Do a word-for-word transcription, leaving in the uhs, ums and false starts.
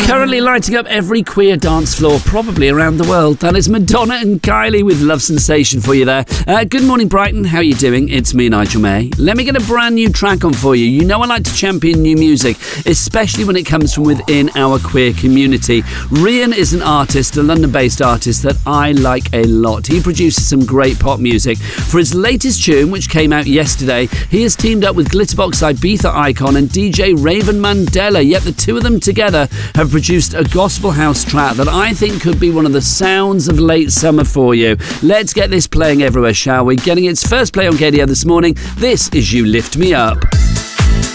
Currently lighting up every queer dance floor, probably around the world. That is Madonna and Kylie with Love Sensation for you there. Uh, good morning, Brighton. How are you doing? It's me, Nigel May. Let me get a brand new track on for you. You know I like to champion new music, especially when it comes from within our queer community. Rian is an artist, a London-based artist that I like a lot. He produces some great pop music. For his latest tune, which came out yesterday, he has teamed up with Glitterbox Ibiza icon and D J Raven Mandela. Yet the two of them together have produced a gospel house track that I think could be one of the sounds of late summer for you. Let's get this playing everywhere, shall we? Getting its first play on K D O this morning. This is You Lift Me Up.